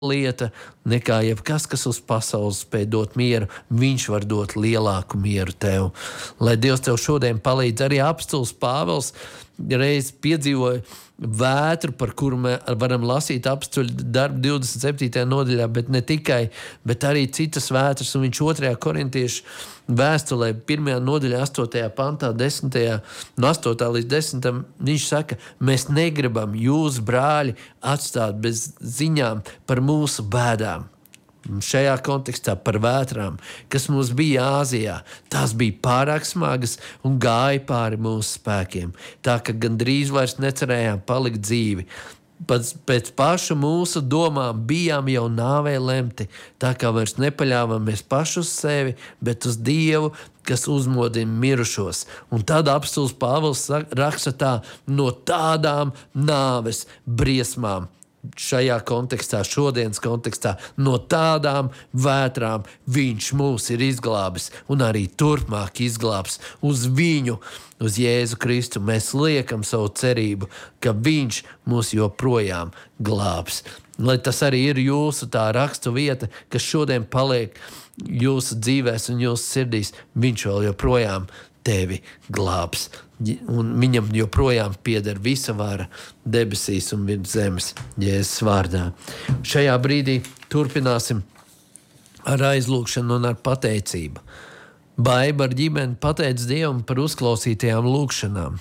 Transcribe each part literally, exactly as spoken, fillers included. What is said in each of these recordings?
lieta nekā jebkas, kas uz pasaules spēj dot mieru. Viņš var dot lielāku mieru tev. Lai Dievs tev šodien palīdz. Arī apostols Pāvils reiz piedzīvoja vētru, par kuru mēs varam lasīt apstuļu darbu divdesmit septītajā nodaļā, bet ne tikai, bet arī citas vētras, un viņš otrajā korintiešu vēstulē, pirmajā nodaļā, astotajā pantā, desmitajā, no astotā līdz desmitam, viņš saka, mēs negribam jūs, brāļi, atstāt bez ziņām par mūsu bēdām. Šajā kontekstā par vētrām, kas mums bija Āzijā, tās bija pārāk smagas un gāja pāri mūsu spēkiem, tā ka gandrīz vairs necerējām palikt dzīvi. Pēc, pēc pašu mūsu domām bijām jau nāvē lemti, tā kā vairs nepaļāvāmies paši uz sevi, bet uz Dievu, kas uzmodina mirušos. Un tad apostols Pāvils raksta tā, no tādām nāves briesmām. Šajā kontekstā, šodienas kontekstā, no tādām vētrām viņš mūs ir izglābis un arī turpmāk izglābs. Uz viņu, uz Jēzu Kristu mēs liekam savu cerību, ka viņš mūs joprojām glābs. Lai tas arī ir jūsu tā rakstu vieta, kas šodien paliek jūsu dzīvēs un jūsu sirdīs, viņš vēl joprojām tevi glābs. Un viņam joprojām pieder visa vara debesīs un virs zemes, Jēzus vārdā. Šajā brīdī turpināsim ar aizlūgšanu un ar pateicību. Baiba ar ģimeni pateic Dievam par uzklausītajām lūgšanām.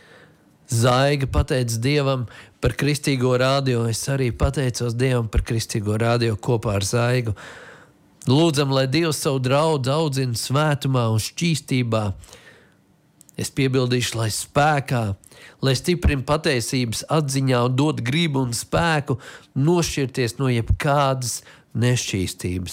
Zaiga pateic Dievam par Kristīgo radio. Es arī pateicos Dievam par Kristīgo radio kopā ar Zaigu. Lūdzam, lai Dievs savu draudzi audzina svētumā un šķīstībā. Es piebildīšu, lai spēkā, lai stiprina pateicības atziņā un dod gribu un spēku nošķirties no jebkādas nešķīstības.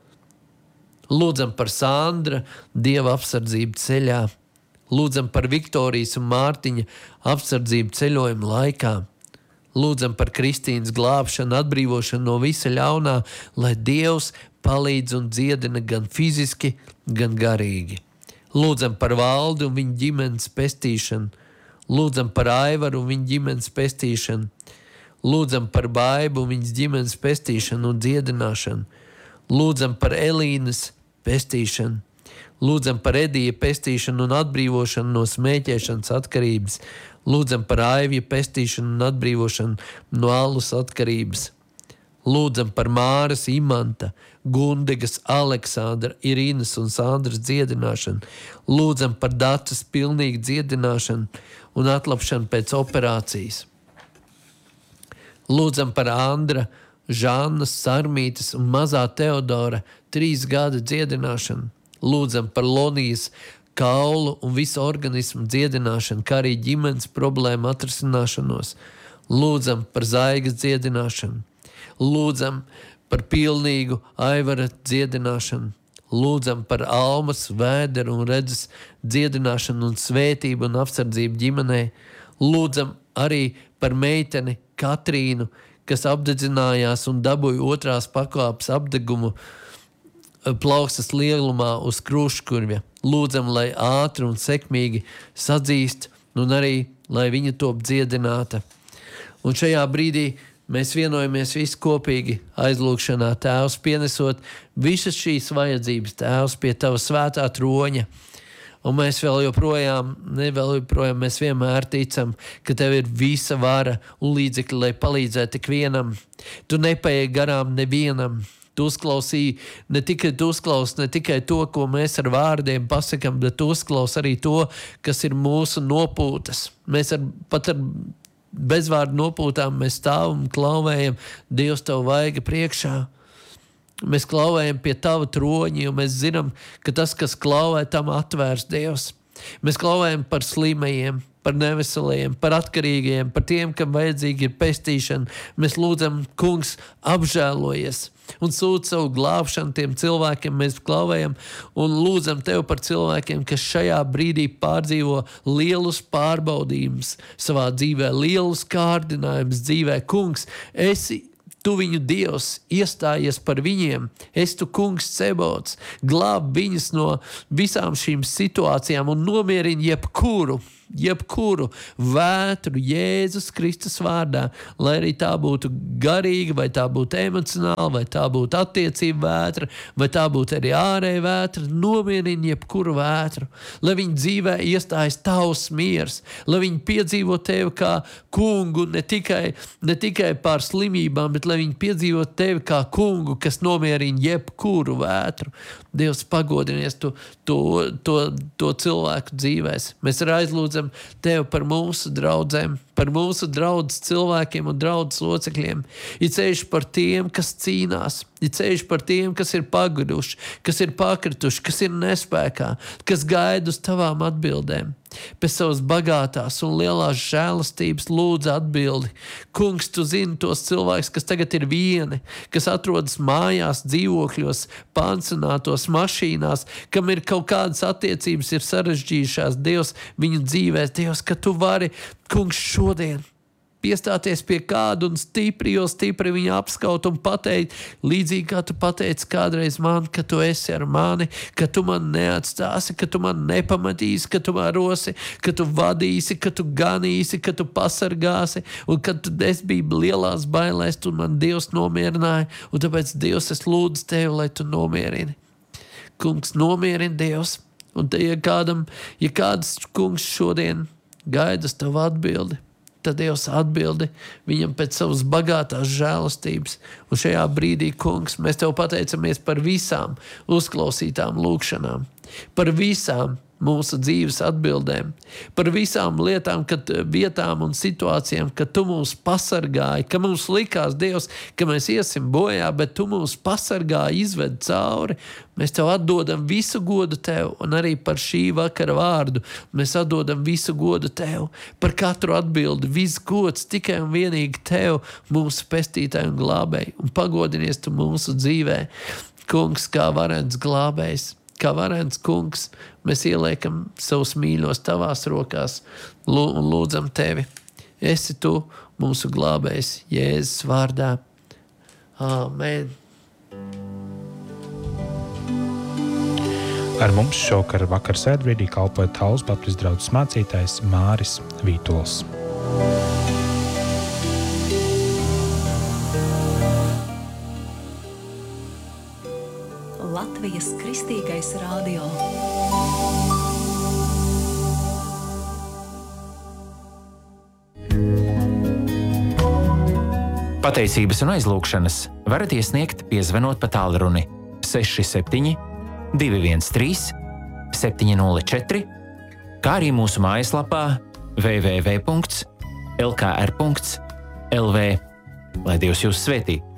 Lūdzam par Sandra Dieva apsardzību ceļā. Lūdzam par Viktorijas un Mārtiņa apsardzību ceļojuma laikā. Lūdzam par Kristīnas glābšanu, atbrīvošanu no visa ļaunā, lai Dievs palīdz un dziedina gan fiziski, gan garīgi. Lūdzam par Valdi un viņa ģimenes pestīšanu. Lūdzam par Aivaru un viņa ģimenes pestīšanu. Lūdzam par Baibu un viņas ģimenes pestīšanu un dziedināšanu. Lūdzam par Elīnas pestīšanu. Lūdzam par Edija pestīšanu un atbrīvošanu no smēķēšanas atkarības. Lūdzam par Aivja pestīšanu un atbrīvošanu no alus atkarības. Lūdzam par Māras, Imanta, Gundegas, Aleksandra, Irīnas un Sandras dziedināšanu. Lūdzam par Dacas pilnīgu dziedināšanu un atlapšanu pēc operācijas. Lūdzam par Andra, Žannas, Sarmītas un mazā Teodora trīs gada dziedināšanu. Lūdzam par Lonijas kaulu un visu organismu dziedināšanu, kā arī ģimenes problēmu atrisināšanos. Lūdzam par Zaigas dziedināšanu. Lūdzam par pilnīgu Aivara dziedināšanu. Lūdzam par Almas, Vēdera un Redzes dziedināšanu un svētību un apsardzību ģimenē. Lūdzam arī par meiteni Katrīnu, kas apdedzinājās un dabūja otrās pakāpes apdegumu plaukstas lielumā uz krūškurvja. Lūdzam, lai ātri un sekmīgi sadzīst un arī, lai viņa top dziedināta. Un šajā brīdī mēs vienojamies visi kopīgi aizlūgšanā, Tēvs, pienesot visas šīs vajadzības, Tēvs, pie Tava svētā troņa. Un mēs vēl joprojām, ne vēl joprojām, mēs vienmēr ticam, ka Tev ir visa vara un līdzekļi, lai palīdzētu ikvienam. Tu nepaiet garām nevienam. Tu uzklausīji, ne tikai tu uzklaus, ne tikai to, ko mēs ar vārdiem pasakam, bet tu uzklaus arī to, kas ir mūsu nopūtas. Mēs ar, pat ar bezvārdu nopūtām mēs stāvam un klauvējam Dievs Tavu vaiga priekšā. Mēs klauvējam pie Tava troņa, jo mēs zinām, ka tas, kas klauvē, tam atvērs Dievs. Mēs klauvējam par slimajiem, par neveselajiem, par atkarīgajiem, par tiem, kam vajadzīgi ir pestīšana. Mēs lūdzam, Kungs, apžēlojies un sūta savu glābšanu tiem cilvēkiem. Mēs klauvējam un lūdzam Tev par cilvēkiem, kas šajā brīdī pārdzīvo lielus pārbaudījumus savā dzīvē, lielus kārdinājumus dzīvē. Kungs, esi Tu viņu Dievs, iestājies par viņiem, es Tu Kungs Cebots, glāb viņus no visām šīm situācijām un nomierini jebkuru jebkuru vētru Jēzus Kristus vārdā, lai arī tā būtu garīga, vai tā būtu emocionāla, vai tā būtu attiecība vētra, vai tā būtu arī ārēja vētra, nomierini jebkuru vētru, lai viņi dzīvē iestājas tavs miers, lai viņi piedzīvo tevi kā kungu ne tikai, ne tikai pār slimībām, bet lai viņi piedzīvo tevi kā kungu, kas nomierina jebkuru vētru. Dievs, pagodinies tu, to, to, to cilvēku dzīvēs. Mēs arī aizlūdzam Tevi par mūsu draudzēm, par mūsu draudzes cilvēkiem un draudzes locekļiem. Ir ceļš par tiem, kas cīnās, ir ceļš par tiem, kas ir paguruši, kas ir pakrituši, kas ir nespēkā, kas gaida uz tavām atbildēm. Pēc savas bagātās un lielās žēlastības lūdzu atbildi. Kungs, tu zini tos cilvēkus, kas tagad ir vieni, kas atrodas mājās, dzīvokļos, pansionātos, mašīnās, kam ir kaut kādas attiecības, ir sarežģījušās, Dievs, viņu dzīvēs, Dievs, ka tu vari, Kungs, šodien piestāties pie kādu un stipri, jo stipri viņu apskaut un pateikt, līdzīgi kā tu pateici kādreiz man, ka tu esi ar mani, ka tu man neatstāsi, ka tu man nepamatīsi, ka tu mērosi, ka tu vadīsi, ka tu ganīsi, ka tu pasargāsi, un kad tu es biju lielās bailēs, tu man Dievs nomierināja, un tāpēc Dievs es lūdzu Tevi, lai tu nomierini. Kungs, nomierini Dievs, un te, ja kādam, ja kāds kungs šodien gaida uz tavu atbildi, tad Dievs atbildi viņam pēc savas bagātās žēlastības. Un šajā brīdī, kungs, mēs Tev pateicamies par visām uzklausītām lūkšanām, par visām mūsu dzīves atbildēm, par visām lietām, kad, vietām un situācijām, kad Tu mūs pasargāji, ka mums likās, Dievs, ka mēs iesim bojā, bet Tu mūs pasargāji, izved cauri. Mēs Tev atdodam visu godu Tev, un arī par šī vakara vārdu mēs atdodam visu godu Tev, par katru atbildi, viss gods tikai un vienīgi Tev, mūsu pestītāji un glābēji, un pagodinies Tu mūsu dzīvē, kungs, kā varens glābējs. Kā varens kungs, mēs ieliekam savus mīļos tavās rokās un lūdzam Tevi. Esi Tu mūsu glābējs Jēzus vārdā. Āmen. Ar mums šovakar vakar sēdbrīdī kalpoja Talvas baptistu draudzes mācītājs Māris Vītols. Latvijas Kristīgais radio. Pateicības un aizlūgšanas varat iesniegt, piezvanot pa tālruni seši septiņi, divi viens trīs, septiņi nulle četri, kā arī mūsu mājaslapā w w w punkts l k r punkts l v. Lai Dievs jūs svētī!